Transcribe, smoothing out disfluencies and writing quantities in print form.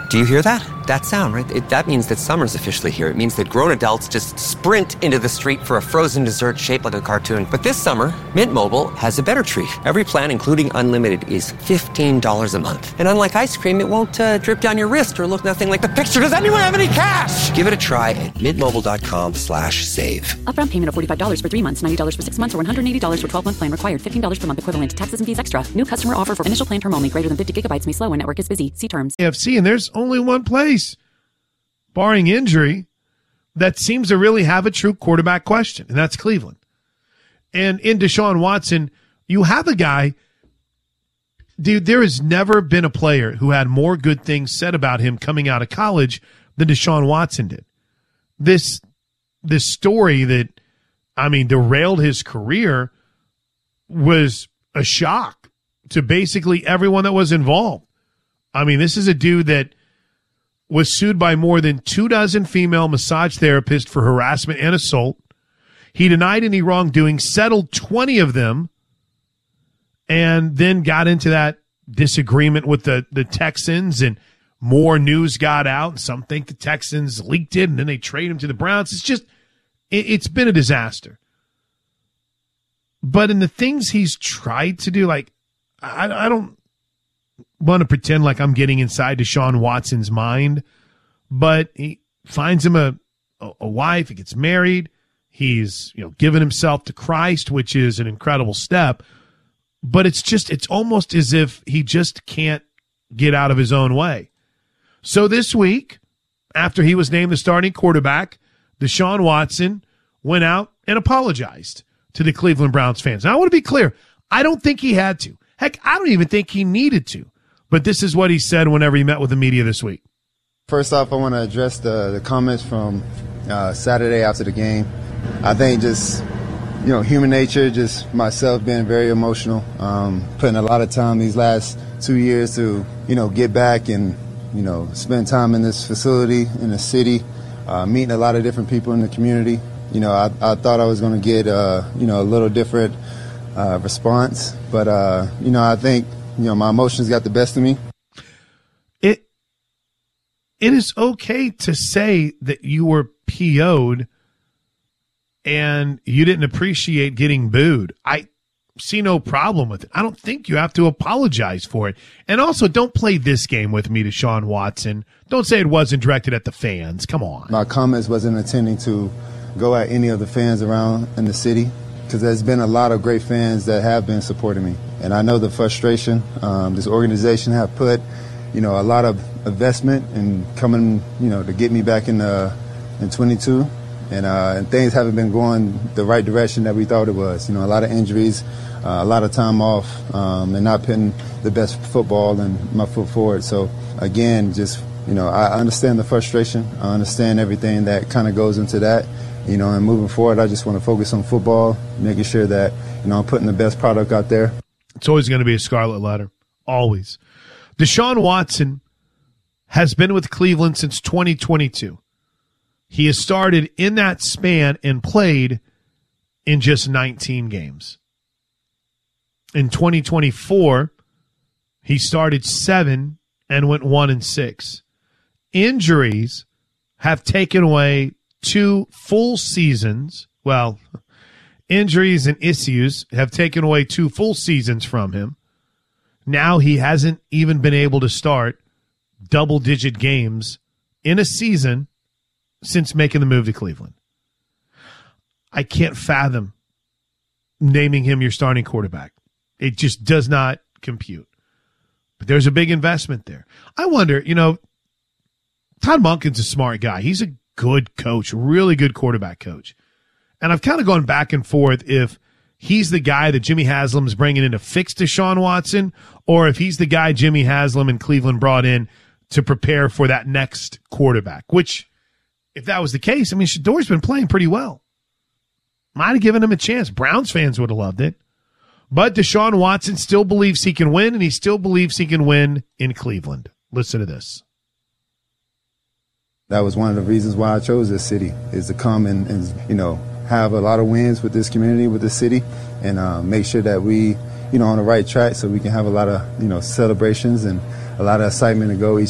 Do you hear that? That sound, right? That means that summer's officially here. It means that grown adults just sprint into the street for a frozen dessert shaped like a cartoon. But this summer, Mint Mobile has a better treat. Every plan, including unlimited, is $15 a month. And unlike ice cream, it won't drip down your wrist or look nothing like the picture. Does anyone have any cash? Give it a try at mintmobile.com/save. Upfront payment of $45 for 3 months, $90 for 6 months, or $180 for 12-month plan required. $15 per month equivalent. Taxes and fees extra. New customer offer for initial plan term only. Greater than 50 gigabytes may slow when network is busy. See terms. AFC, and there's only one place, barring injury, that seems to really have a true quarterback question, and that's Cleveland. And in Deshaun Watson, you have a guy, dude, there has never been a player who had more good things said about him coming out of college than Deshaun Watson did. This story that, derailed his career was a shock to basically everyone that was involved. This is a dude that was sued by more than 24 female massage therapists for harassment and assault. He denied any wrongdoing, settled 20 of them, and then got into that disagreement with the Texans, and more news got out. Some think the Texans leaked it, and then they trade him to the Browns. It's been a disaster. But in the things he's tried to do, I don't want to pretend like I'm getting inside Deshaun Watson's mind, but he finds him a wife. He gets married. He's, given himself to Christ, which is an incredible step. But it's almost as if he just can't get out of his own way. So this week, after he was named the starting quarterback, Deshaun Watson went out and apologized to the Cleveland Browns fans. Now, I want to be clear. I don't think he had to. Heck, I don't even think he needed to. But this is what he said whenever he met with the media this week. First off, I want to address the comments from Saturday after the game. I think just, human nature, just myself being very emotional, putting a lot of time these last 2 years to, get back and, spend time in this facility, in the city, meeting a lot of different people in the community. I thought I was going to get, a little different response. But, I think, my emotions got the best of me. It is okay to say that you were PO'd and you didn't appreciate getting booed. I see no problem with it. I don't think you have to apologize for it. And also, don't play this game with me, Deshaun Watson. Don't say it wasn't directed at the fans. Come on. My comments wasn't intending to go at any of the fans around in the city, because there's been a lot of great fans that have been supporting me. And I know the frustration this organization have put, a lot of investment in coming, to get me back in 22. And things haven't been going the right direction that we thought it was. A lot of injuries, a lot of time off, and not putting the best football and my foot forward. So, again, just, I understand the frustration. I understand everything that kind of goes into that. And moving forward, I just want to focus on football, making sure that, I'm putting the best product out there. It's always going to be a scarlet letter. Always. Deshaun Watson has been with Cleveland since 2022. He has started in that span and played in just 19 games. In 2024, he started 7 and went 1-6. Injuries have taken away 2 full seasons. Well, injuries and issues have taken away 2 full seasons from him. Now he hasn't even been able to start double-digit games in a season since making the move to Cleveland. I can't fathom naming him your starting quarterback. It just does not compute. But there's a big investment there. I wonder, Todd Monken's a smart guy. He's a good coach, really good quarterback coach. And I've kind of gone back and forth if he's the guy that Jimmy Haslam is bringing in to fix Deshaun Watson, or if he's the guy Jimmy Haslam and Cleveland brought in to prepare for that next quarterback, which, if that was the case, Shadour's been playing pretty well. Might have given him a chance. Browns fans would have loved it. But Deshaun Watson still believes he can win, and he still believes he can win in Cleveland. Listen to this. That was one of the reasons why I chose this city, is to come and have a lot of wins with this community, with this city, and make sure that we, on the right track so we can have a lot of, celebrations and a lot of excitement to go each